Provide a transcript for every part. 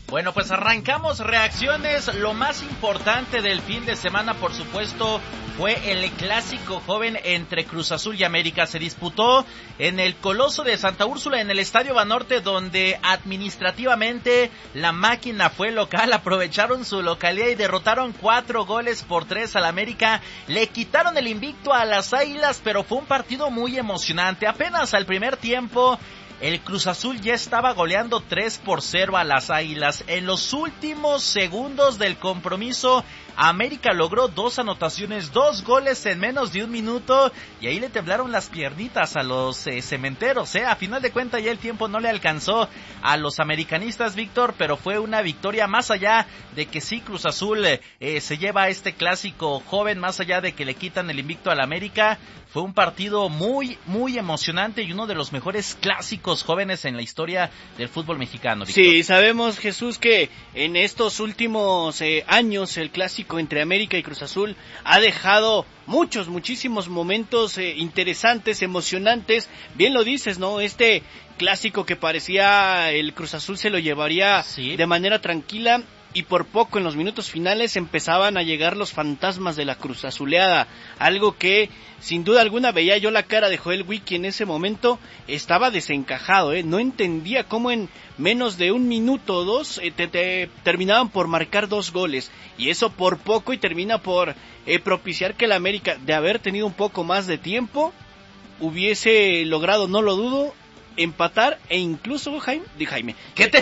Bueno, pues arrancamos reacciones. Lo más importante del fin de semana, por supuesto, fue el clásico joven entre Cruz Azul y América. Se disputó en el Coloso de Santa Úrsula, en el Estadio Banorte, donde administrativamente la máquina fue local. Aprovecharon su localidad y derrotaron 4-3 al América. Le quitaron el invicto a las Águilas, pero fue un partido muy emocionante. Apenas al primer tiempo, el Cruz Azul ya estaba goleando 3-0 a las Águilas. En los últimos segundos del compromiso, América logró 2 anotaciones, 2 goles en menos de un minuto, y ahí le temblaron las piernitas a los cementeros, A final de cuentas ya el tiempo no le alcanzó a los americanistas, Víctor, pero fue una victoria más allá de que sí Cruz Azul se lleva este clásico joven, más allá de que le quitan el invicto al América. Fue un partido muy, muy emocionante y uno de los mejores clásicos jóvenes en la historia del fútbol mexicano, Víctor. Sí, sabemos, Jesús, que en estos últimos años el clásico entre América y Cruz Azul ha dejado muchísimos momentos interesantes, emocionantes. Bien lo dices, ¿no? Este clásico que parecía el Cruz Azul se lo llevaría de manera tranquila, y por poco en los minutos finales empezaban a llegar los fantasmas de la Cruz Azuleada, algo que sin duda alguna veía yo la cara de Joel Wiki en ese momento. Estaba desencajado, no entendía cómo en menos de un minuto o dos te terminaban por marcar 2 goles, y eso por poco, y termina por propiciar que el América, de haber tenido un poco más de tiempo, hubiese logrado, no lo dudo, empatar, e incluso Jaime, ¿qué te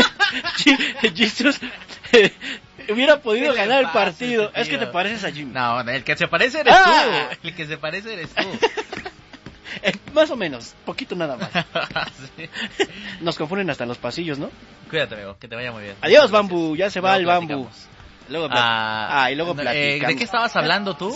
Jesús hubiera podido ganar el partido. Es que te pareces a Jimmy. No, el que se parece eres tú. El que se parece eres tú. Más o menos, poquito nada más. Sí. Nos confunden hasta en los pasillos, ¿no? Cuídate, amigo, que te vaya muy bien. Adiós, Bambu, ya se va el Bambu. Luego y luego platicamos. ¿De qué estabas hablando tú?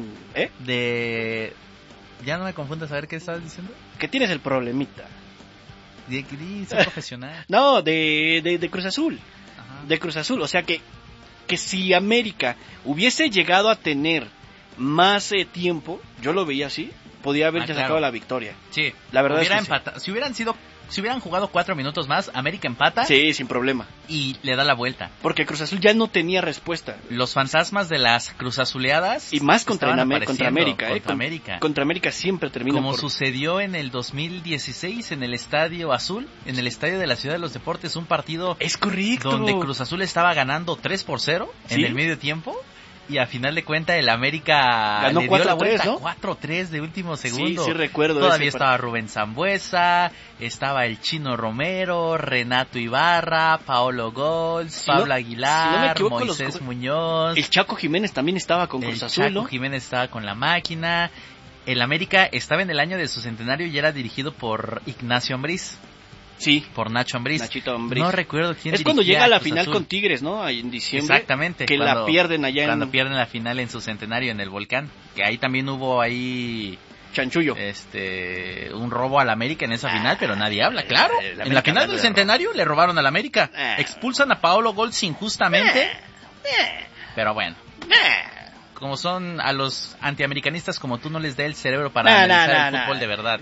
De... Ya no me confundas, a ver qué estabas diciendo. Que tienes el problemita. De ser profesional. No, de Cruz Azul. Ajá. De Cruz Azul, o sea que si América hubiese llegado a tener más tiempo, yo lo veía así, podía haber sacado la victoria. Sí, la verdad hubiera es que empatado. Si hubieran jugado 4 minutos más, América empata. Sí, sin problema. Y le da la vuelta. Porque Cruz Azul ya no tenía respuesta. Los fantasmas de las Cruz Azuleadas. Y más contra América. Contra América siempre termina como sucedió en el 2016 en el Estadio Azul, en el Estadio de la Ciudad de los Deportes, un partido. Es correcto. Donde Cruz Azul estaba ganando 3-0 en el medio tiempo. Y a final de cuentas el América ganó le dio la vuelta, ¿no? 4-3 de último segundo. Sí recuerdo. Todavía estaba Rubén Sambuesa, estaba el Chino Romero, Renato Ibarra, Paolo Gols, Pablo Aguilar, Moisés Muñoz. El Chaco Jiménez también estaba con Cruz Azul, El Chaco Jiménez estaba con la máquina. El América estaba en el año de su centenario y era dirigido por Ignacio Ambriz. Sí, por Nacho Ambriz. Nachito Ambriz. No recuerdo quién. Es cuando llega a la final con Tigres, ¿no? Ahí en diciembre. Exactamente. Que la pierden allá cuando pierden la final en su centenario en el Volcán. Que ahí también hubo chanchullo. Un robo al América en esa final, pero nadie habla, claro. En la final del centenario le robaron al América. Expulsan a Paolo Gols injustamente. Pero bueno. Como son a los antiamericanistas como tú, no les da el cerebro para analizar el fútbol de verdad.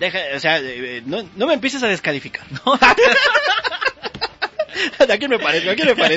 No me empieces a descalificar. ¿No? ¿A quién me parece?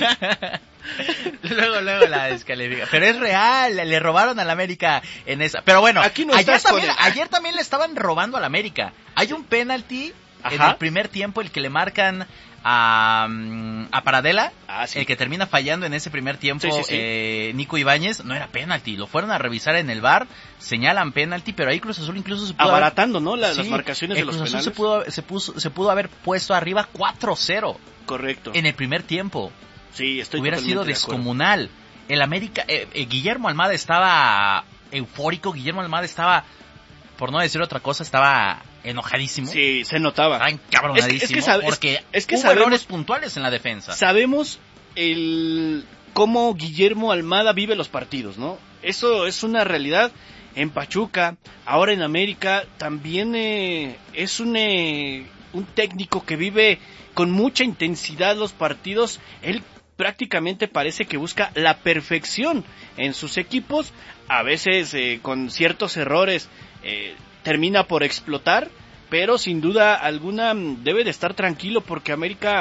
Luego la descalifica. Pero es real, le robaron al América en esa. Pero bueno, ayer también le estaban robando al América. Hay un penalti en el primer tiempo, el que le marcan a Paradela, el que termina fallando en ese primer tiempo, Nico Ibáñez. No era penalti, lo fueron a revisar en el VAR, señalan penalti, pero ahí Cruz Azul incluso se pudo abaratando, ¿no? Las marcaciones de los Cruz penales. Azul se pudo haber puesto arriba 4-0. Correcto. En el primer tiempo. Sí, hubiera sido descomunal. El América, Guillermo Almada estaba eufórico, Guillermo Almada estaba, por no decir otra cosa, estaba enojadísimo. Sí, se notaba. Estaba encabronadísimo porque hubo errores puntuales en la defensa. Sabemos cómo Guillermo Almada vive los partidos, ¿no? Eso es una realidad. En Pachuca, ahora en América, también es un técnico que vive con mucha intensidad los partidos. Él prácticamente parece que busca la perfección en sus equipos. A veces con ciertos errores termina por explotar, pero sin duda alguna debe de estar tranquilo porque América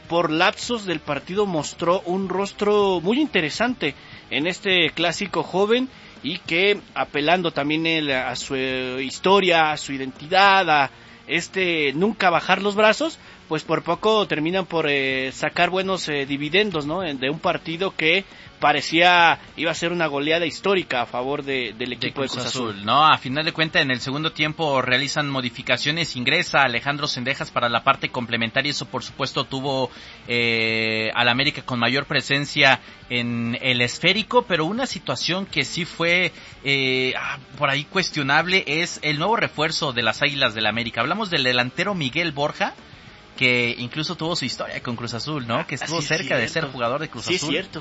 por lapsos del partido mostró un rostro muy interesante en este clásico joven, y que apelando también él a su historia, a su identidad, a nunca bajar los brazos, pues por poco terminan por sacar buenos dividendos, ¿no? De un partido que parecía iba a ser una goleada histórica a favor del equipo de Cruz Azul. No, a final de cuentas en el segundo tiempo realizan modificaciones, ingresa Alejandro Cendejas para la parte complementaria, eso por supuesto tuvo al América con mayor presencia en el esférico, pero una situación que sí fue por ahí cuestionable es el nuevo refuerzo de las Águilas del América. Hablamos del delantero Miguel Borja, que incluso tuvo su historia con Cruz Azul, ¿no? Que estuvo cerca de ser jugador de Cruz Azul. Sí, es cierto.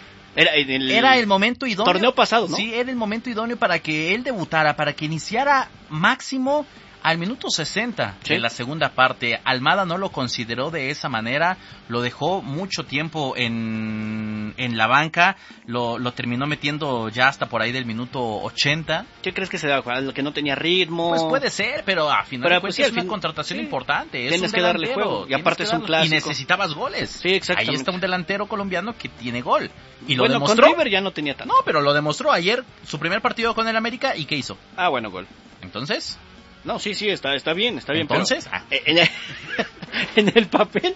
Era el momento idóneo. Torneo pasado, ¿no? Sí, era el momento idóneo para que él debutara, para que iniciara máximo al minuto 60 de la segunda parte. Almada no lo consideró de esa manera, lo dejó mucho tiempo en la banca, lo terminó metiendo ya hasta por ahí del minuto 80. ¿Qué crees que se da? ¿Que no tenía ritmo? Pues puede ser, pero a final de cuentas es una contratación importante. Tienes que darle juego, y aparte es un clásico. Y necesitabas goles. Sí, exactamente. Ahí está un delantero colombiano que tiene gol. Y lo bueno, demostró. Con River ya no tenía tanto. No, pero lo demostró ayer, su primer partido con el América, ¿y qué hizo? Bueno, gol. Entonces... No, sí, está bien. Entonces, pero, en el papel,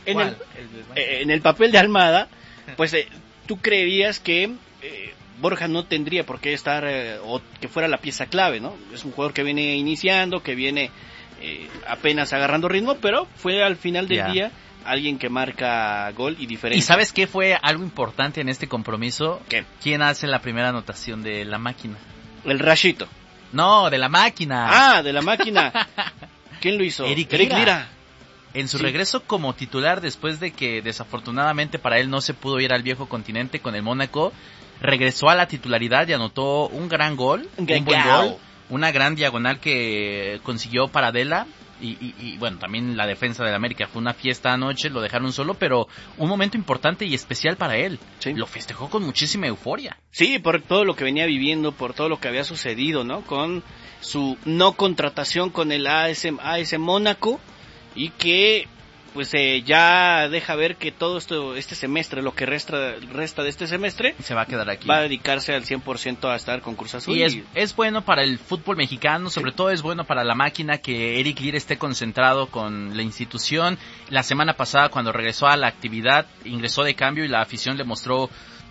en el papel de Almada, pues tú creerías que Borja no tendría por qué estar o que fuera la pieza clave, ¿no? Es un jugador que viene iniciando, que viene apenas agarrando ritmo, pero fue al final del día alguien que marca gol y diferencia. ¿Y sabes qué fue algo importante en este compromiso? ¿Qué? ¿Quién hace la primera anotación de la máquina? El Rashito. No, de la máquina. De la máquina. ¿Quién lo hizo? Eric Lira. En su regreso como titular, después de que desafortunadamente para él no se pudo ir al viejo continente con el Mónaco, regresó a la titularidad y anotó un gran gol, un buen gol, una gran diagonal que consiguió Paradela. Y bueno, también la defensa del América fue una fiesta anoche, lo dejaron solo, pero un momento importante y especial para él. Sí. Lo festejó con muchísima euforia. Sí, por todo lo que venía viviendo, por todo lo que había sucedido, ¿no? Con su no contratación con el AS Mónaco, y que pues ya deja ver que todo este semestre, lo que resta de este semestre, se va a quedar aquí. Va a dedicarse al 100% a estar con Cruz Azul. Y es bueno para el fútbol mexicano, sobre todo es bueno para la máquina que Eric Lira esté concentrado con la institución. La semana pasada, cuando regresó a la actividad, ingresó de cambio y la afición le mostró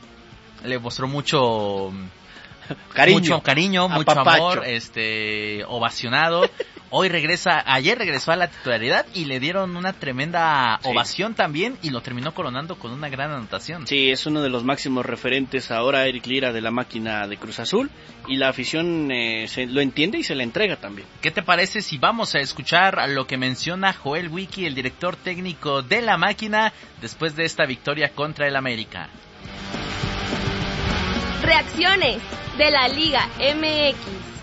mucho cariño, mucho amor, ovacionado. Ayer regresó a la titularidad y le dieron una tremenda ovación también, y lo terminó coronando con una gran anotación. Sí, es uno de los máximos referentes ahora, Eric Lira, de la máquina de Cruz Azul, y la afición lo entiende y se le entrega también. ¿Qué te parece si vamos a escuchar lo que menciona Joel Wiki, el director técnico de la máquina, después de esta victoria contra el América? Reacciones de la Liga MX.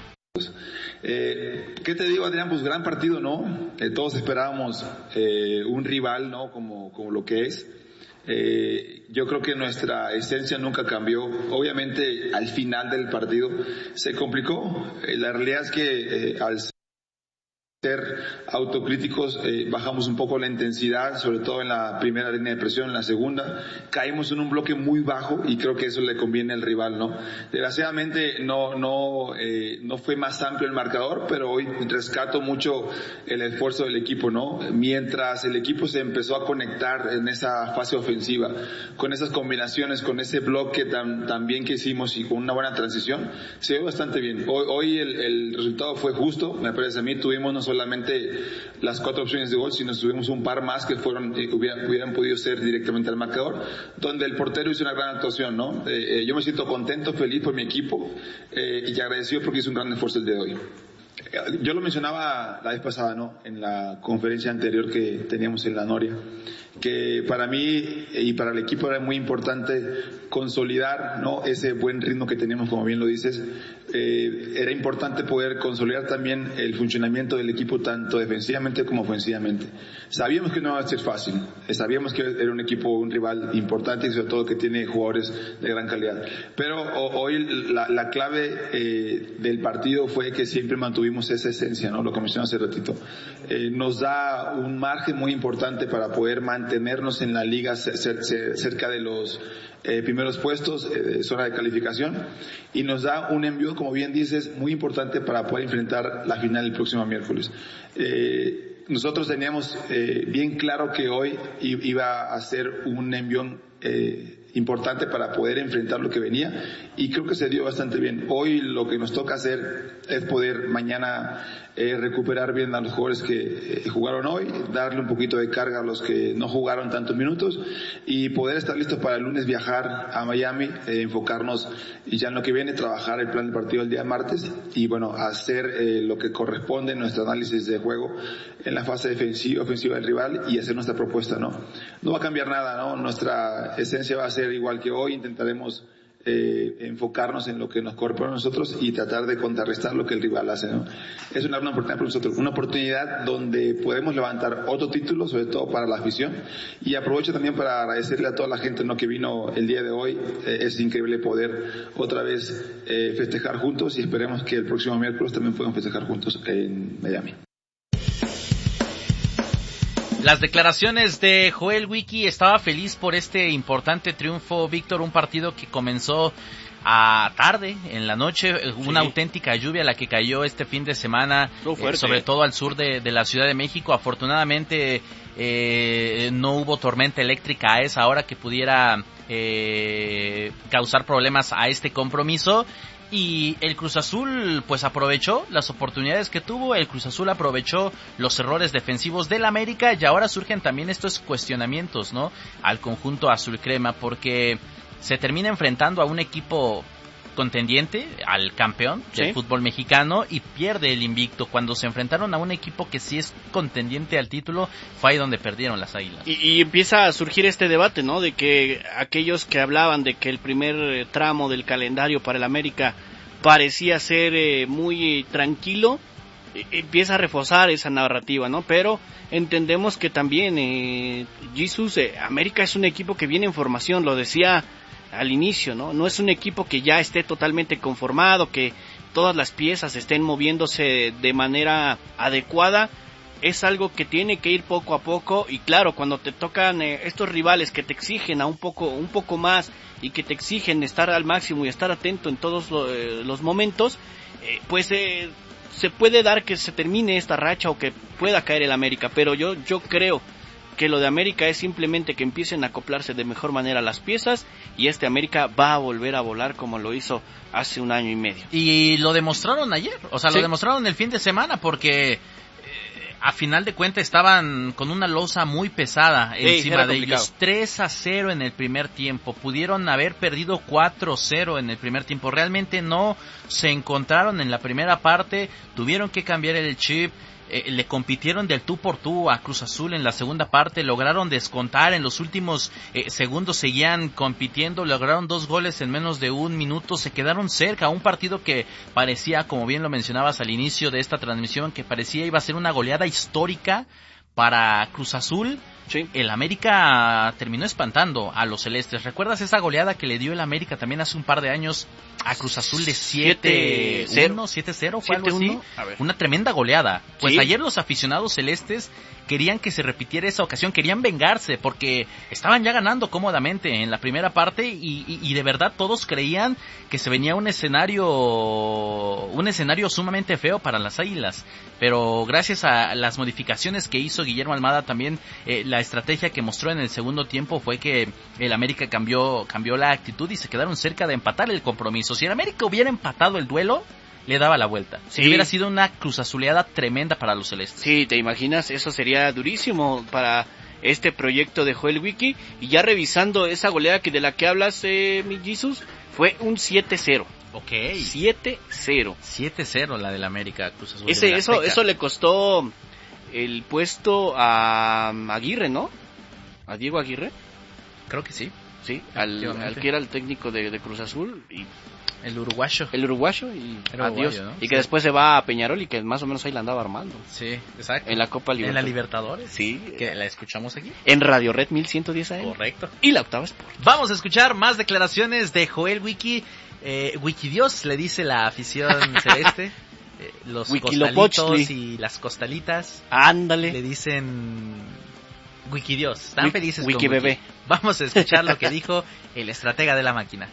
¿Qué te digo, Adrián? Pues gran partido, ¿no? Todos esperábamos un rival, ¿no? Como lo que es. Yo creo que nuestra esencia nunca cambió. Obviamente al final del partido se complicó. La realidad es que al ser autocríticos, bajamos un poco la intensidad, sobre todo en la primera línea de presión. En la segunda caímos en un bloque muy bajo, y creo que eso le conviene al rival, ¿no? Desgraciadamente no fue más amplio el marcador, pero hoy rescato mucho el esfuerzo del equipo, ¿no? Mientras el equipo se empezó a conectar en esa fase ofensiva, con esas combinaciones, con ese bloque tan bien que hicimos y con una buena transición, se ve bastante bien. Hoy el resultado fue justo, me parece a mí. Tuvimos no solamente las 4 opciones de gol, sino tuvimos un par más que hubieran podido ser directamente al marcador, donde el portero hizo una gran actuación, ¿no? Yo me siento contento, feliz por mi equipo, y agradecido porque hizo un gran esfuerzo el día de hoy. Yo lo mencionaba la vez pasada, ¿no? En la conferencia anterior que teníamos en la Noria, que para mí y para el equipo era muy importante consolidar, ¿no? Ese buen ritmo que tenemos, como bien lo dices, era importante poder consolidar también el funcionamiento del equipo tanto defensivamente como ofensivamente. Sabíamos que no iba a ser fácil, sabíamos que era un equipo, un rival importante y sobre todo que tiene jugadores de gran calidad. Pero hoy la clave del partido fue que siempre mantuvimos esa esencia, ¿no? Lo que mencioné hace ratito. Nos da un margen muy importante para poder mantenernos en la liga cerca de los primeros puestos, zona de calificación, y nos da un envío, como bien dices, muy importante para poder enfrentar la final el próximo miércoles. Nosotros teníamos bien claro que hoy iba a ser un envión importante para poder enfrentar lo que venía, y creo que se dio bastante bien. Hoy lo que nos toca hacer es poder mañana recuperar bien a los jugadores que jugaron hoy, darle un poquito de carga a los que no jugaron tantos minutos y poder estar listos para el lunes viajar a Miami, enfocarnos y ya en lo que viene, trabajar el plan de partido el día martes y bueno, hacer lo que corresponde en nuestro análisis de juego en la fase defensiva, ofensiva del rival y hacer nuestra propuesta, ¿no? No va a cambiar nada, ¿no? Nuestra esencia va a ser igual que hoy, intentaremos enfocarnos en lo que nos corresponde a nosotros y tratar de contrarrestar lo que el rival hace, ¿no? Es una oportunidad para nosotros, una oportunidad donde podemos levantar otro título, sobre todo para la afición, y aprovecho también para agradecerle a toda la gente, ¿no?, que vino el día de hoy. Es increíble poder otra vez festejar juntos y esperemos que el próximo miércoles también podamos festejar juntos en Miami. Las declaraciones de Joel Wiki, estaba feliz por este importante triunfo, Víctor, un partido que comenzó a tarde, en la noche, una auténtica lluvia la que cayó este fin de semana, sobre todo al sur de la Ciudad de México. Afortunadamente no hubo tormenta eléctrica a esa hora que pudiera causar problemas a este compromiso. Y el Cruz Azul pues aprovechó las oportunidades que tuvo, el Cruz Azul aprovechó los errores defensivos del América y ahora surgen también estos cuestionamientos, ¿no?, al conjunto azul crema, porque se termina enfrentando a un equipo contendiente, al campeón del fútbol mexicano, y pierde el invicto. Cuando se enfrentaron a un equipo que sí es contendiente al título, fue ahí donde perdieron las Águilas. Y empieza a surgir este debate, ¿no?, de que aquellos que hablaban de que el primer tramo del calendario para el América parecía ser muy tranquilo, empieza a reforzar esa narrativa, ¿no? Pero entendemos que también Jesús, América es un equipo que viene en formación, lo decía al inicio, ¿no? No es un equipo que ya esté totalmente conformado, que todas las piezas estén moviéndose de manera adecuada. Es algo que tiene que ir poco a poco, y claro, cuando te tocan estos rivales que te exigen a un poco más y que te exigen estar al máximo y estar atento en todos los momentos, pues se puede dar que se termine esta racha o que pueda caer el América. Pero yo creo que lo de América es simplemente que empiecen a acoplarse de mejor manera las piezas, y este América va a volver a volar como lo hizo hace un año y medio. Y lo demostraron ayer, lo demostraron el fin de semana, porque a final de cuentas estaban con una losa muy pesada encima de ellos. 3-0 en el primer tiempo. Pudieron haber perdido 4-0 en el primer tiempo. Realmente no se encontraron en la primera parte. Tuvieron que cambiar el chip. Le compitieron del tú por tú a Cruz Azul en la segunda parte, lograron descontar en los últimos segundos, seguían compitiendo, lograron 2 goles en menos de un minuto, se quedaron cerca, un partido que parecía, como bien lo mencionabas al inicio de esta transmisión, que parecía iba a ser una goleada histórica para Cruz Azul. Sí. El América terminó espantando a los celestes. ¿Recuerdas esa goleada que le dio el América también hace un par de años a Cruz Azul de 7-0? 7-0, fue algo así. Una tremenda goleada. Pues ayer los aficionados celestes querían que se repitiera esa ocasión, querían vengarse porque estaban ya ganando cómodamente en la primera parte y de verdad todos creían que se venía un escenario sumamente feo para las Águilas. Pero gracias a las modificaciones que hizo Guillermo Almada, también la estrategia que mostró en el segundo tiempo fue que el América cambió la actitud y se quedaron cerca de empatar el compromiso. Si el América hubiera empatado el duelo, le daba la vuelta. Sí. Hubiera sido una cruzazuleada tremenda para los celestes. Sí, ¿te imaginas? Eso sería durísimo para este proyecto de Joel Wiki. Y ya revisando esa goleada de la que hablas, mi Jesus, fue un 7-0. Ok. 7-0. 7-0 la del América, Cruz Azul. Eso le costó el puesto a Aguirre, ¿no? ¿A Diego Aguirre? Creo que sí. Sí, al que era el técnico de Cruz Azul. Y El uruguayo. Y Era adiós. uruguayo, ¿no? Y que después se va a Peñarol y que más o menos ahí la andaba armando. Sí, exacto. En la Copa Libertadores. En la Libertadores. Sí. Que la escuchamos aquí. En Radio Red 1110 AM. Correcto. Y la Octava Sport. Vamos a escuchar más declaraciones de Joel Wiki. Wikidios le dice la afición celeste. Los costalitos y las costalitas. Ándale. Le dicen Wikidios. Están felices Wiki con Wiki. bebé. Vamos a escuchar lo que dijo el estratega de la máquina.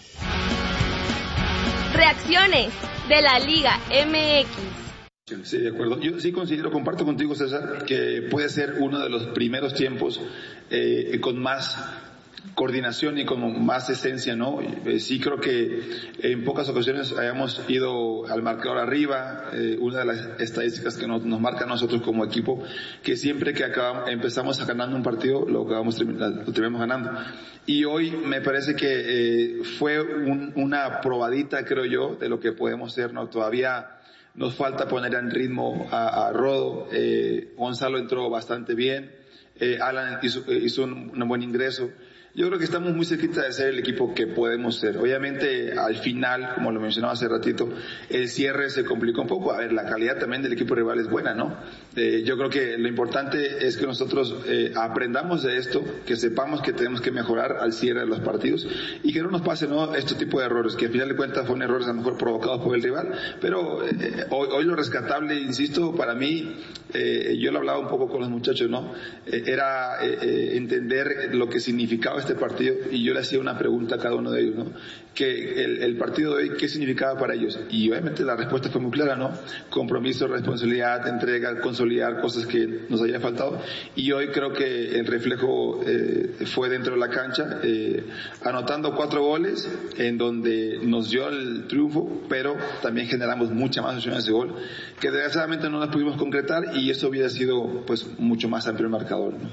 Reacciones de la Liga MX. Sí, de acuerdo. Yo sí comparto contigo, César, que puede ser uno de los primeros tiempos con más coordinación y con más esencia, ¿no? Sí creo que en pocas ocasiones hayamos ido al marcador arriba. Una de las estadísticas que nos marca a nosotros como equipo, que siempre que empezamos ganando un partido, lo terminamos ganando. Y hoy me parece que fue una probadita, creo yo, de lo que podemos ser, ¿no? Todavía nos falta poner en ritmo a Rodo. Gonzalo entró bastante bien. Alan hizo un buen ingreso. Yo creo que estamos muy cerquita de ser el equipo que podemos ser. Obviamente, al final, como lo mencionaba hace ratito, el cierre se complicó un poco. A ver, la calidad también del equipo rival es buena, ¿no? Yo creo que lo importante es que nosotros aprendamos de esto, que sepamos que tenemos que mejorar al cierre de los partidos y que no nos pase, ¿no?, este tipo de errores, que al final de cuentas fueron errores a lo mejor provocados por el rival. Pero hoy lo rescatable, insisto, para mí, yo lo hablaba un poco con los muchachos, ¿no? Era entender lo que significaba este partido, y yo le hacía una pregunta a cada uno de ellos, ¿no? Que el partido de hoy, ¿qué significaba para ellos? Y obviamente la respuesta fue muy clara, ¿no? Compromiso, responsabilidad, entrega, consolidar cosas que nos había faltado. Y hoy creo que el reflejo fue dentro de la cancha, anotando 4 goles, en donde nos dio el triunfo, pero también generamos muchas más opciones de gol, que desgraciadamente no las pudimos concretar, y eso hubiera sido pues mucho más amplio el marcador, ¿no?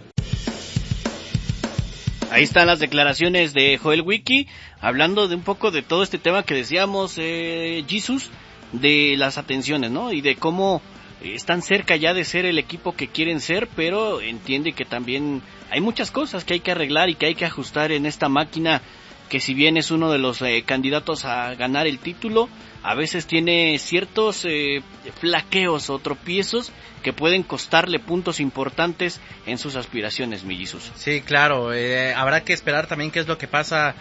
Ahí están las declaraciones de Joel Wiki, hablando de un poco de todo este tema que decíamos, Jesus, de las atenciones, ¿no? Y de cómo están cerca ya de ser el equipo que quieren ser, pero entiende que también hay muchas cosas que hay que arreglar y que hay que ajustar en esta máquina, que si bien es uno de los candidatos a ganar el título, a veces tiene ciertos flaqueos o tropiezos que pueden costarle puntos importantes en sus aspiraciones, mi Jesus. Sí, claro, habrá que esperar también qué es lo que pasa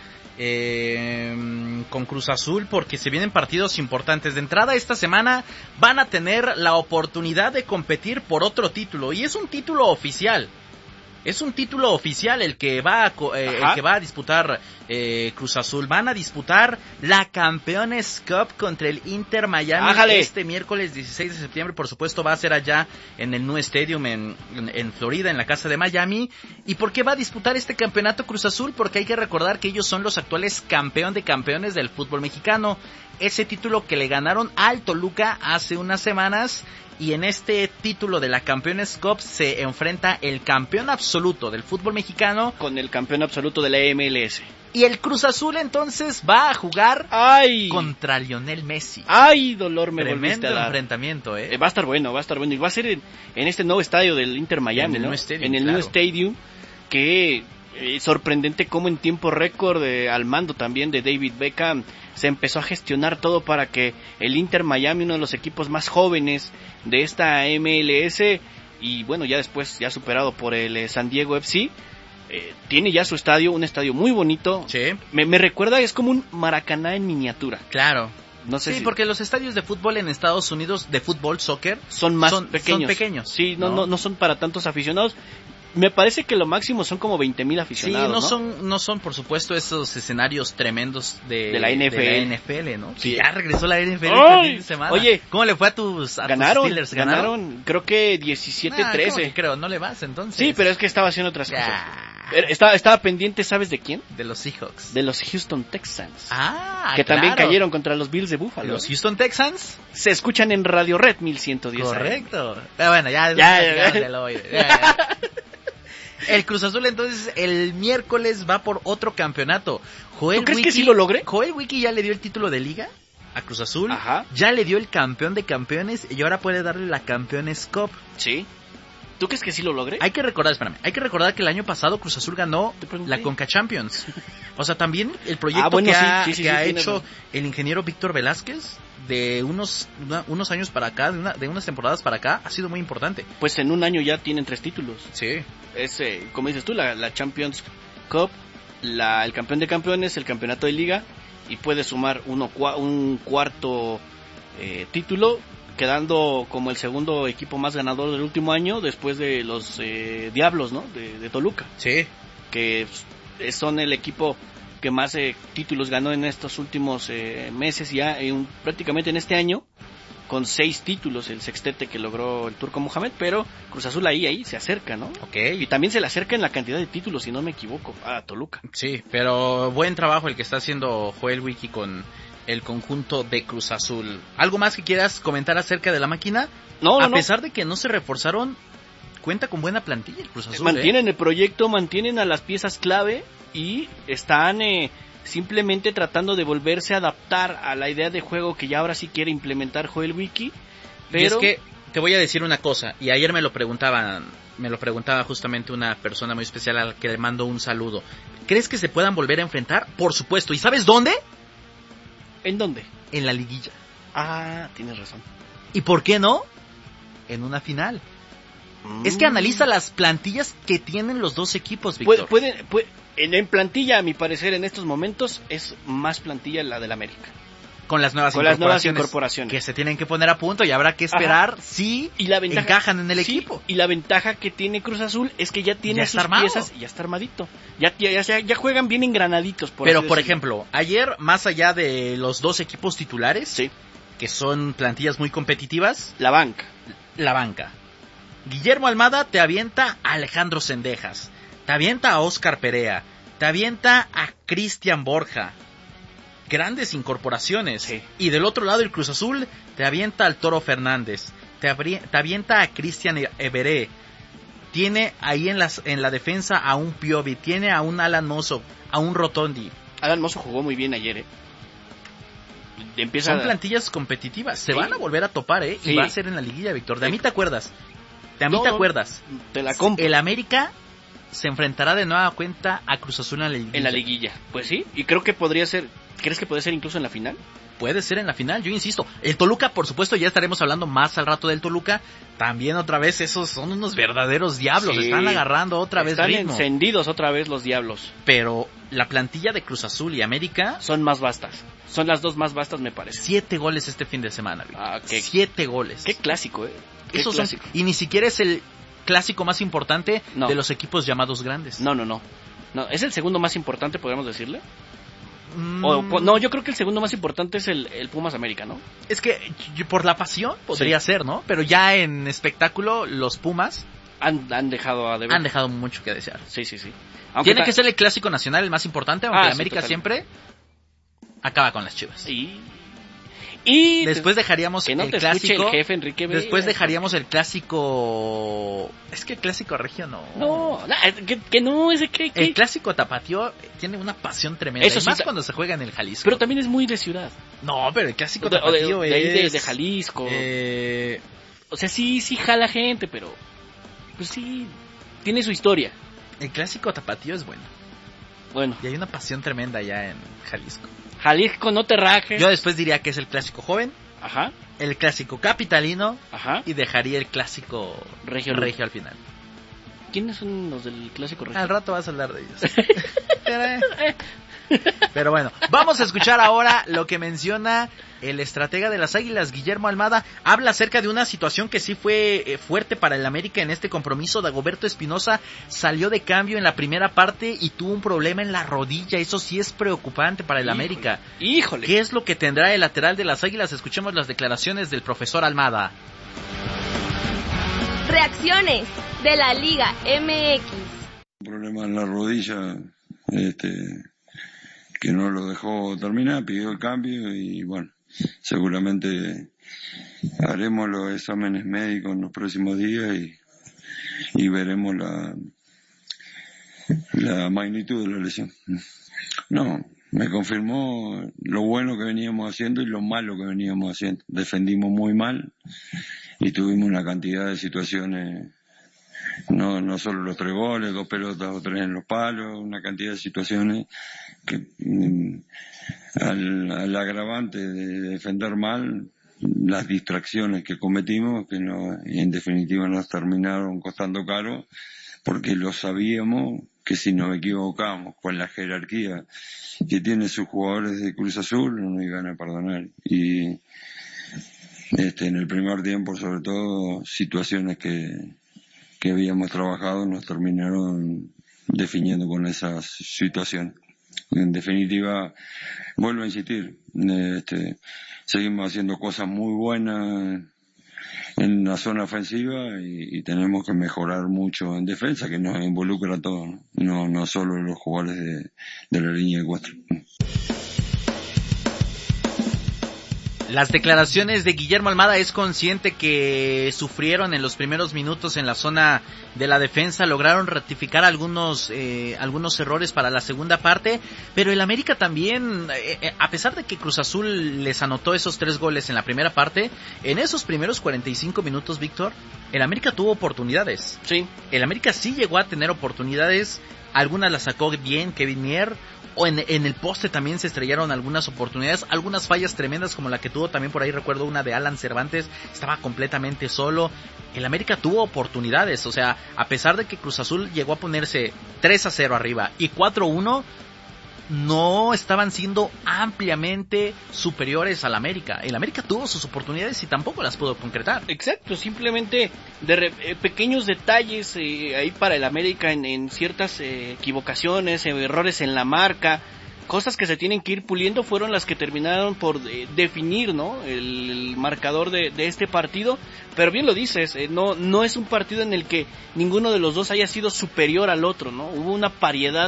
con Cruz Azul, porque se vienen partidos importantes. De entrada, esta semana van a tener la oportunidad de competir por otro título, y es un título oficial. Es un título oficial el que va a disputar Cruz Azul. Van a disputar la Campeones Cup contra el Inter Miami. ¡Ájale! Este miércoles 16 de septiembre, por supuesto, va a ser allá en el New Stadium en Florida, en la casa de Miami. ¿Y por qué va a disputar este campeonato Cruz Azul? Porque hay que recordar que ellos son los actuales campeón de campeones del fútbol mexicano. Ese título que le ganaron al Toluca hace unas semanas. Y en este título de la Campeones Cup se enfrenta el campeón absoluto del fútbol mexicano con el campeón absoluto de la MLS. Y el Cruz Azul entonces va a jugar contra Lionel Messi. ¡Ay, dolor me Tremendo volviste a dar! Enfrentamiento, Va a estar bueno. Y va a ser en este nuevo estadio del Inter Miami, ¿no? En el New Stadium, que sorprendente cómo en tiempo récord, al mando también de David Beckham, se empezó a gestionar todo para que el Inter Miami, uno de los equipos más jóvenes de esta MLS, y bueno, ya después, ya superado por el San Diego FC, tiene ya su estadio, un estadio muy bonito. Sí. Me recuerda, es como un Maracaná en miniatura. Claro. No sé porque los estadios de fútbol en Estados Unidos, de fútbol, soccer, son pequeños. Sí, no son para tantos aficionados. Me parece que lo máximo son como 20,000 aficionados. Sí, no son por supuesto esos escenarios tremendos de la NFL, ¿no? Sí, ya regresó la NFL este fin de semana. Oye, ¿cómo le fue a tus Steelers? Ganaron, creo que 17-13. Creo, no le vas entonces. Sí, pero es que estaba haciendo otras cosas. Estaba pendiente, ¿sabes de quién? De los Seahawks. De los Houston Texans. Que también cayeron contra los Bills de Buffalo. Los Houston Texans se escuchan en Radio Red 1110. Correcto. Pero bueno, ya. El Cruz Azul entonces el miércoles va por otro campeonato. ¿Tú crees que sí lo logre? Joel Wiki ya le dio el título de liga a Cruz Azul. Ajá. Ya le dio el campeón de campeones y ahora puede darle la Campeones Cup. Sí. ¿Tú crees que sí lo logre? Hay que recordar que el año pasado Cruz Azul ganó la Conca Champions. O sea, también el proyecto que ha hecho el ingeniero Víctor Velázquez de unos años para acá, de unas temporadas para acá, ha sido muy importante. Pues en un año ya tienen 3 títulos. Sí. Es, como dices tú, la Champions Cup, el campeón de campeones, el campeonato de liga, y puede sumar un cuarto título, quedando como el segundo equipo más ganador del último año, después de los Diablos, ¿no? De Toluca. Sí. Que son el equipo que más títulos ganó en estos últimos meses, ya prácticamente en este año, con 6 títulos, el sextete que logró el Turco Mohamed, pero Cruz Azul ahí se acerca, ¿no? Okay. Y también se le acerca en la cantidad de títulos, si no me equivoco, a Toluca. Sí, pero buen trabajo el que está haciendo Joel Wiki con el conjunto de Cruz Azul. ¿Algo más que quieras comentar acerca de la máquina? No. A pesar de que no se reforzaron, cuenta con buena plantilla el Cruz Azul. Mantienen el proyecto, mantienen a las piezas clave y están simplemente tratando de volverse a adaptar a la idea de juego que ya ahora sí quiere implementar Joel Wiki. Pero... Y es que te voy a decir una cosa, y ayer me lo preguntaba justamente una persona muy especial a la que le mando un saludo. ¿Crees que se puedan volver a enfrentar? Por supuesto. ¿Y sabes dónde? ¿En dónde? En la liguilla. Ah, tienes razón. ¿Y por qué no? En una final. Es que analiza las plantillas que tienen los dos equipos, Víctor. En plantilla, a mi parecer, en estos momentos, es más plantilla la del América. Con las nuevas incorporaciones. Que se tienen que poner a punto y habrá que esperar si encajan en el equipo. Y la ventaja que tiene Cruz Azul es que ya tiene sus piezas y ya está armadito. Ya juegan bien engranaditos. Pero, por ejemplo, ayer, más allá de los dos equipos titulares, que son plantillas muy competitivas, la banca. Guillermo Almada te avienta a Alejandro Cendejas, te avienta a Óscar Perea, te avienta a Cristian Borja. Grandes incorporaciones. Sí. Y del otro lado el Cruz Azul te avienta al Toro Fernández, te avienta a Cristian Everé. Tiene ahí en la defensa a un Piovi, tiene a un Alan Mozo, a un Rotondi. Alan Mozo jugó muy bien ayer, Son plantillas competitivas, se van a volver a topar, Sí. Y va a ser en la liguilla, Víctor. ¿De mí te acuerdas? ¿Te acuerdas? Te la compro. El América se enfrentará de nueva cuenta a Cruz Azul en la liguilla. Pues sí, y creo que podría ser. ¿Crees que puede ser incluso en la final? Puede ser en la final, yo insisto. El Toluca, por supuesto, ya estaremos hablando más al rato del Toluca. También otra vez, esos son unos verdaderos diablos. Sí. Están agarrando otra vez ritmo. Están encendidos otra vez los diablos. Pero la plantilla de Cruz Azul y América son más vastas. Son las dos más vastas, me parece. 7 goles este fin de semana, Víctor. 7 goles. Qué clásico, Esos clásico. Y ni siquiera es el clásico más importante de los equipos llamados grandes. No. ¿Es el segundo más importante, podríamos decirle? No, yo creo que el segundo más importante es el Pumas América, ¿no? Es que por la pasión podría ser, ¿no? Pero ya en espectáculo los Pumas han dejado a deber. Han dejado mucho que desear. Sí. Tiene que ser el clásico nacional el más importante, aunque América siempre acaba con las Chivas. Y después dejaríamos el clásico. El jefe Enrique B. Después dejaríamos el clásico. Es que el clásico regio no. Que no, ese que. El clásico tapatío tiene una pasión tremenda. Eso sí, más cuando se juega en el Jalisco. Pero también es muy de ciudad. No, pero el clásico tapatío es de Jalisco. O sea, sí jala gente, pero. Pues sí. Tiene su historia. El clásico tapatío es bueno. Y hay una pasión tremenda allá en Jalisco. Jalisco, no te rajes. Yo después diría que es el clásico joven. Ajá. El clásico capitalino. Ajá. Y dejaría el clásico regio al final. ¿Quiénes son los del clásico regio? Al rato vas a hablar de ellos. Pero bueno, vamos a escuchar ahora lo que menciona el estratega de las Águilas, Guillermo Almada. Habla acerca de una situación que sí fue fuerte para el América en este compromiso. Dagoberto Espinosa salió de cambio en la primera parte y tuvo un problema en la rodilla. Eso sí es preocupante para el América. Híjole. ¿Qué es lo que tendrá el lateral de las Águilas? Escuchemos las declaraciones del profesor Almada. Reacciones de la Liga MX. Un problema en la rodilla, que no lo dejó terminar, pidió el cambio y bueno, seguramente haremos los exámenes médicos en los próximos días y veremos la magnitud de la lesión. No, me confirmó lo bueno que veníamos haciendo y lo malo que veníamos haciendo. Defendimos muy mal y tuvimos una cantidad de situaciones no solo los 3 goles, 2 pelotas o 3 en los palos, una cantidad de situaciones que al agravante de defender mal, las distracciones que cometimos, que en definitiva nos terminaron costando caro, porque lo sabíamos que si nos equivocamos con la jerarquía que tienen sus jugadores de Cruz Azul, no nos iban a perdonar. Y en el primer tiempo, sobre todo, situaciones que habíamos trabajado nos terminaron definiendo con esas situaciones. En definitiva, vuelvo a insistir, seguimos haciendo cosas muy buenas en la zona ofensiva y tenemos que mejorar mucho en defensa, que nos involucra a todos, no solo los jugadores de la línea de 4. Las declaraciones de Guillermo Almada, es consciente que sufrieron en los primeros minutos en la zona de la defensa, lograron rectificar algunos errores para la segunda parte, pero el América también, a pesar de que Cruz Azul les anotó esos 3 goles en la primera parte, en esos primeros 45 minutos, Víctor, el América tuvo oportunidades. Sí. El América sí llegó a tener oportunidades, algunas las sacó bien Kevin Mier, o en el poste también se estrellaron algunas oportunidades, algunas fallas tremendas como la que tuvo también por ahí, recuerdo una de Alan Cervantes, estaba completamente solo. El América tuvo oportunidades, o sea, a pesar de que Cruz Azul llegó a ponerse 3-0 arriba y 4-1, no estaban siendo ampliamente superiores al América. El América tuvo sus oportunidades y tampoco las pudo concretar. Exacto, simplemente pequeños detalles ahí para el América en ciertas equivocaciones, errores en la marca, cosas que se tienen que ir puliendo, fueron las que terminaron por definir, ¿no?, el marcador de este partido. Pero bien lo dices, no es un partido en el que ninguno de los dos haya sido superior al otro, ¿no? Hubo una variedad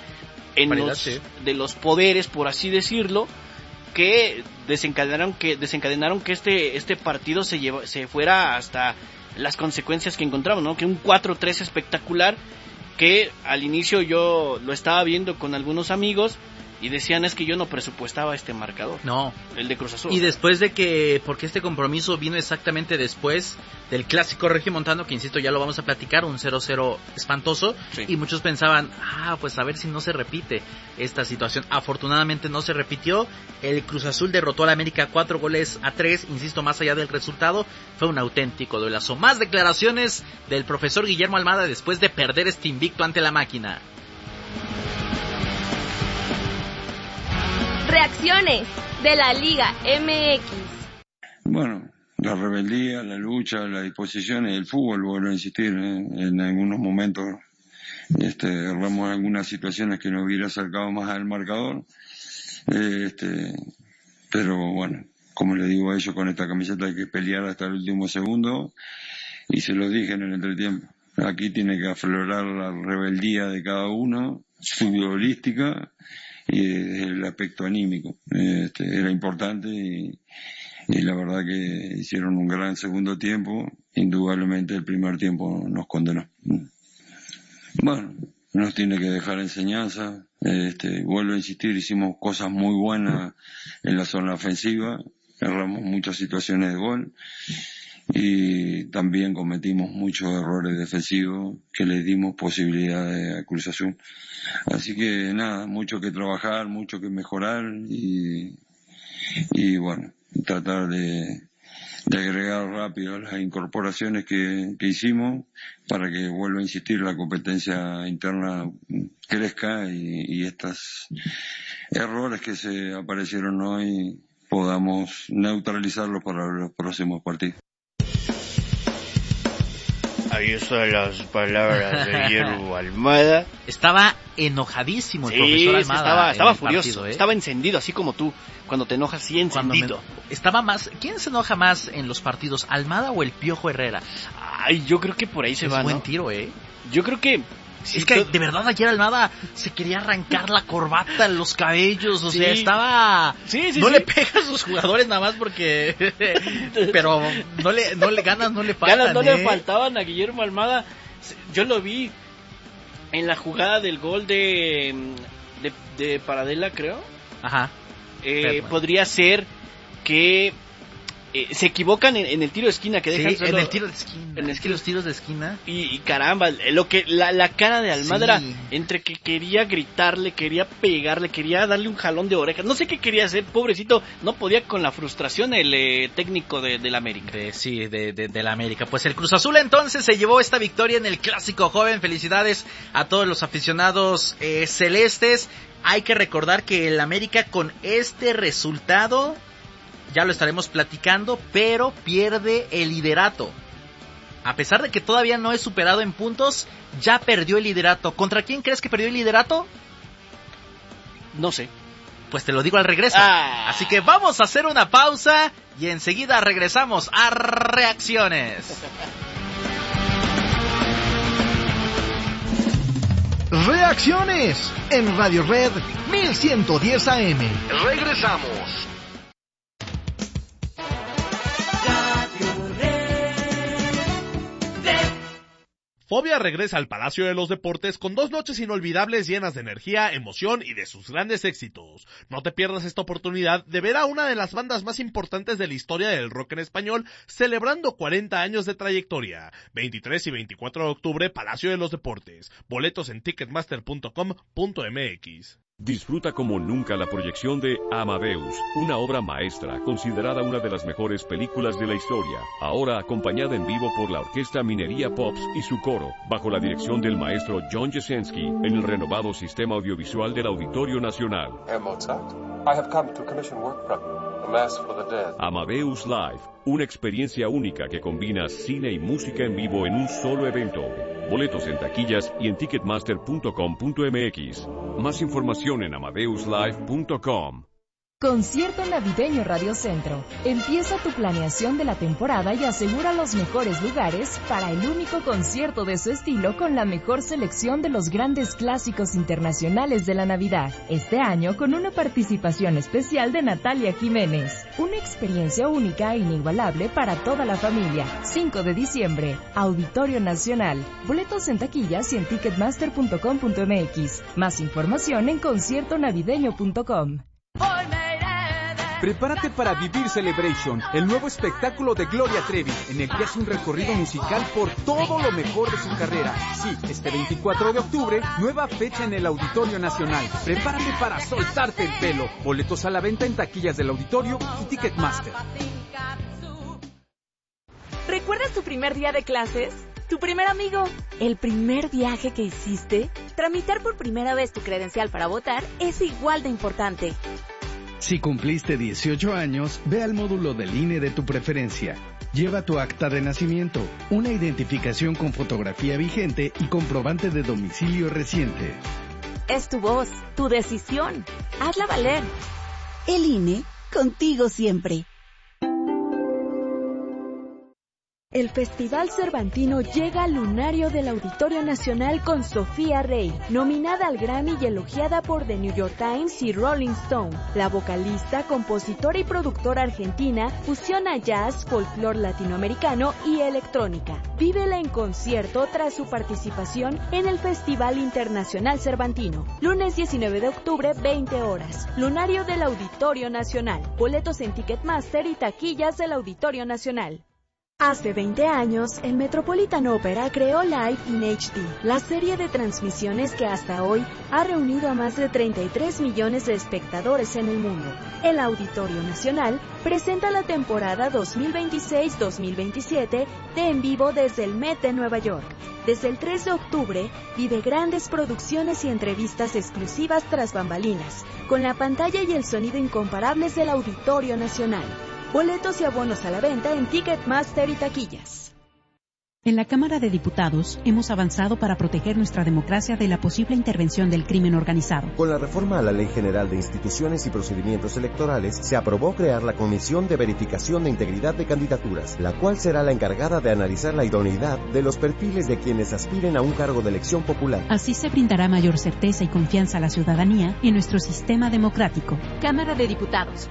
de los poderes, por así decirlo, que desencadenaron que este partido se fuera hasta las consecuencias que encontramos, ¿no? Que un 4-3 espectacular, que al inicio yo lo estaba viendo con algunos amigos y decían, es que yo no presupuestaba este marcador. No. El de Cruz Azul. Y después de que, porque este compromiso vino exactamente después del clásico regiomontano, que insisto, ya lo vamos a platicar, un 0-0 espantoso, sí. Y muchos pensaban, pues a ver si no se repite esta situación. Afortunadamente no se repitió, el Cruz Azul derrotó al América 4-3, insisto, más allá del resultado, fue un auténtico duelazo. Más declaraciones del profesor Guillermo Almada después de perder este invicto ante la máquina. Reacciones de la Liga MX. Bueno, la rebeldía, la lucha, la disposición y el fútbol, vuelvo a insistir, en algunos momentos erramos algunas situaciones que nos hubiera acercado más al marcador, pero bueno, como le digo a ellos, con esta camiseta hay que pelear hasta el último segundo, y se lo dije en el entretiempo, aquí tiene que aflorar la rebeldía de cada uno, futbolística, y el aspecto anímico era importante, y la verdad que hicieron un gran segundo tiempo. Indudablemente el primer tiempo nos condenó. Bueno, nos tiene que dejar enseñanza. Vuelvo a insistir, hicimos cosas muy buenas en la zona ofensiva, erramos muchas situaciones de gol y también cometimos muchos errores defensivos que le dimos posibilidades a Cruz Azul. Así que nada, mucho que trabajar, mucho que mejorar y bueno, tratar de agregar rápido las incorporaciones que hicimos para que, vuelva a insistir, la competencia interna crezca y estos errores que se aparecieron hoy podamos neutralizarlos para los próximos partidos. Ahí están las palabras de Guillermo Almada. Estaba enojadísimo el profesor Almada. Estaba furioso, partido, estaba encendido, así como tú, cuando te enojas, sí, encendido. ¿Quién se enoja más en los partidos, Almada o el Piojo Herrera? Ay, yo creo que por ahí se va, ¿no? Es buen tiro, Yo creo que... Sí, es que de verdad ayer Almada se quería arrancar la corbata, los cabellos, o sea, estaba... No le pega a sus jugadores nada más porque... Pero no le ganas, no le faltan. Ganas no le faltaban a Guillermo Almada. Yo lo vi en la jugada del gol de Paradela, creo. Ajá. Podría ser que se equivocan en el tiro de esquina que dejan solo, en el tiro de esquina. En los tiros de esquina. Y caramba, la cara de Almada entre que quería gritarle, quería pegarle, quería darle un jalón de orejas, no sé qué quería hacer, pobrecito, no podía con la frustración el técnico del América. De la América. Pues el Cruz Azul entonces se llevó esta victoria en el Clásico Joven. Felicidades a todos los aficionados celestes. Hay que recordar que el América con este resultado, ya lo estaremos platicando, pero pierde el liderato. A pesar de que todavía no es superado en puntos, ya perdió el liderato. ¿Contra quién crees que perdió el liderato? No sé. Pues te lo digo al regreso. Así que vamos a hacer una pausa y enseguida regresamos a Reacciones. Reacciones en Radio Red 1110 AM. Regresamos. Fobia regresa al Palacio de los Deportes con 2 noches inolvidables llenas de energía, emoción y de sus grandes éxitos. No te pierdas esta oportunidad de ver a una de las bandas más importantes de la historia del rock en español celebrando 40 años de trayectoria. 23 y 24 de octubre, Palacio de los Deportes. Boletos en ticketmaster.com.mx. Disfruta como nunca la proyección de Amadeus, una obra maestra considerada una de las mejores películas de la historia, ahora acompañada en vivo por la Orquesta Minería Pops y su coro, bajo la dirección del maestro John Jasenski, en el renovado sistema audiovisual del Auditorio Nacional. Amadeus Live, una experiencia única que combina cine y música en vivo en un solo evento. Boletos en taquillas y en ticketmaster.com.mx. Más información en amadeuslive.com. Concierto Navideño Radio Centro. Empieza tu planeación de la temporada y asegura los mejores lugares para el único concierto de su estilo con la mejor selección de los grandes clásicos internacionales de la Navidad. Este año con una participación especial de Natalia Jiménez. Una experiencia única e inigualable para toda la familia. 5 de diciembre, Auditorio Nacional. Boletos en taquillas y en ticketmaster.com.mx. Más información en conciertonavideño.com. Prepárate para vivir Celebration, el nuevo espectáculo de Gloria Trevi, en el que hace un recorrido musical por todo lo mejor de su carrera. Sí, este 24 de octubre, nueva fecha en el Auditorio Nacional. Prepárate para soltarte el pelo. Boletos a la venta en taquillas del Auditorio y Ticketmaster. ¿Recuerdas tu primer día de clases? ¿Tu primer amigo? ¿El primer viaje que hiciste? Tramitar por primera vez tu credencial para votar es igual de importante. Si cumpliste 18 años, ve al módulo del INE de tu preferencia. Lleva tu acta de nacimiento, una identificación con fotografía vigente y comprobante de domicilio reciente. Es tu voz, tu decisión. Hazla valer. El INE, contigo siempre. El Festival Cervantino llega al lunario del Auditorio Nacional con Sofía Rey, nominada al Grammy y elogiada por The New York Times y Rolling Stone. La vocalista, compositora y productora argentina fusiona jazz, folclore latinoamericano y electrónica. Vívela en concierto tras su participación en el Festival Internacional Cervantino. Lunes 19 de octubre, 20 horas. Lunario del Auditorio Nacional. Boletos en Ticketmaster y taquillas del Auditorio Nacional. Hace 20 años, el Metropolitan Opera creó Live in HD, la serie de transmisiones que hasta hoy ha reunido a más de 33 millones de espectadores en el mundo. El Auditorio Nacional presenta la temporada 2026-2027 de En Vivo desde el Met de Nueva York. Desde el 3 de octubre, vive grandes producciones y entrevistas exclusivas tras bambalinas, con la pantalla y el sonido incomparables del Auditorio Nacional. Boletos y abonos a la venta en Ticketmaster y taquillas. En la Cámara de Diputados hemos avanzado para proteger nuestra democracia de la posible intervención del crimen organizado. Con la reforma a la Ley General de Instituciones y Procedimientos Electorales, se aprobó crear la Comisión de Verificación de Integridad de Candidaturas, la cual será la encargada de analizar la idoneidad de los perfiles de quienes aspiren a un cargo de elección popular. Así se brindará mayor certeza y confianza a la ciudadanía en nuestro sistema democrático. Cámara de Diputados,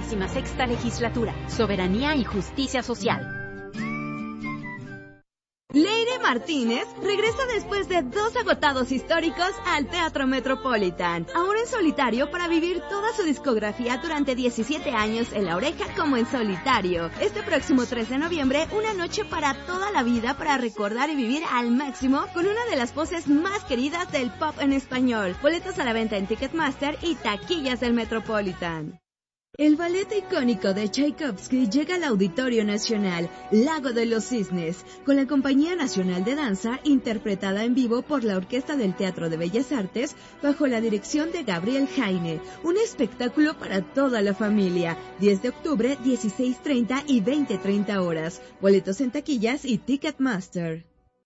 66ª Legislatura, Soberanía y Justicia Social. Leire Martínez regresa después de 2 agotados históricos al Teatro Metropolitan, ahora en solitario para vivir toda su discografía durante 17 años en La Oreja como en solitario. Este próximo 3 de noviembre, una noche para toda la vida para recordar y vivir al máximo con una de las voces más queridas del pop en español. Boletos a la venta en Ticketmaster y taquillas del Metropolitan. El ballet icónico de Tchaikovsky llega al Auditorio Nacional, Lago de los Cisnes, con la Compañía Nacional de Danza, interpretada en vivo por la Orquesta del Teatro de Bellas Artes, bajo la dirección de Gabriel Jaime. Un espectáculo para toda la familia. 10 de octubre, 16:30 y 20:30 horas. Boletos en taquillas y Ticketmaster.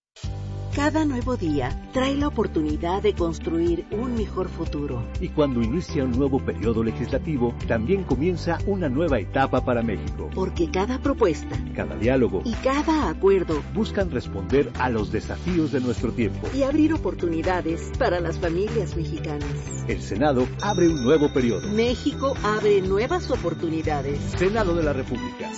Cada nuevo día trae la oportunidad de construir un mejor futuro. Y cuando inicia un nuevo periodo legislativo, también comienza una nueva etapa para México. Porque cada propuesta, cada diálogo y cada acuerdo buscan responder a los desafíos de nuestro tiempo y abrir oportunidades para las familias mexicanas. El Senado abre un nuevo periodo. México abre nuevas oportunidades. Senado de la República.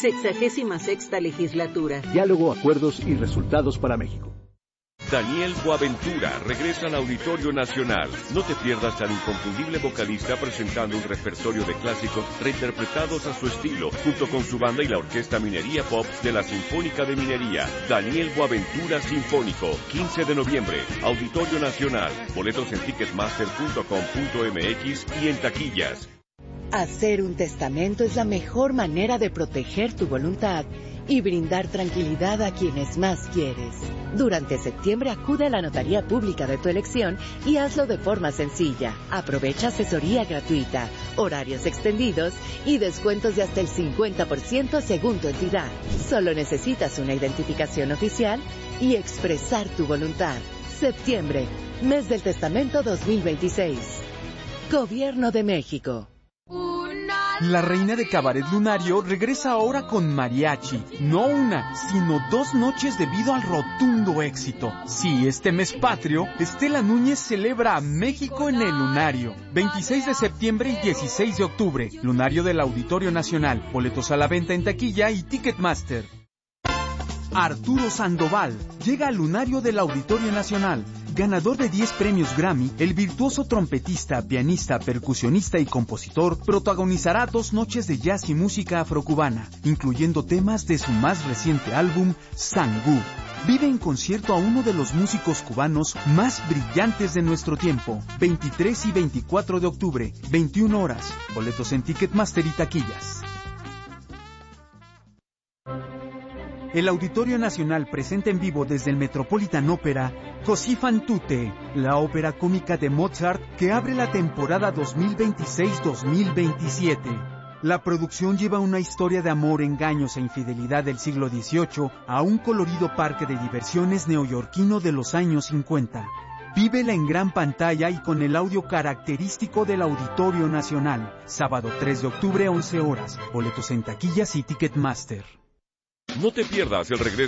66ª legislatura. Diálogo, acuerdos y resultados para México. Daniel Boaventura regresa al Auditorio Nacional. No te pierdas al inconfundible vocalista presentando un repertorio de clásicos reinterpretados a su estilo, junto con su banda y la Orquesta Minería Pop de la Sinfónica de Minería. Daniel Boaventura Sinfónico, 15 de noviembre, Auditorio Nacional. Boletos en ticketmaster.com.mx y en taquillas. Hacer un testamento es la mejor manera de proteger tu voluntad y brindar tranquilidad a quienes más quieres. Durante septiembre acude a la notaría pública de tu elección y hazlo de forma sencilla. Aprovecha asesoría gratuita, horarios extendidos y descuentos de hasta el 50% según tu entidad. Solo necesitas una identificación oficial y expresar tu voluntad. Septiembre, mes del testamento 2026. Gobierno de México. La reina de Cabaret Lunario regresa ahora con mariachi. No una, sino 2 noches debido al rotundo éxito. Sí, este mes patrio, Estela Núñez celebra a México en el Lunario. 26 de septiembre y 16 de octubre. Lunario del Auditorio Nacional. Boletos a la venta en taquilla y Ticketmaster. Arturo Sandoval llega al Lunario del Auditorio Nacional. Ganador de 10 premios Grammy, el virtuoso trompetista, pianista, percusionista y compositor protagonizará 2 noches de jazz y música afrocubana, incluyendo temas de su más reciente álbum, Sangú. Vive en concierto a uno de los músicos cubanos más brillantes de nuestro tiempo. 23 y 24 de octubre, 21 horas. Boletos en Ticketmaster y taquillas. El Auditorio Nacional presenta en vivo desde el Metropolitan Opera Così fan tutte, la ópera cómica de Mozart que abre la temporada 2026-2027. La producción lleva una historia de amor, engaños e infidelidad del siglo XVIII a un colorido parque de diversiones neoyorquino de los años 50. Vívela en gran pantalla y con el audio característico del Auditorio Nacional. Sábado 3 de octubre, 11 horas. Boletos en taquillas y Ticketmaster. No te pierdas el regreso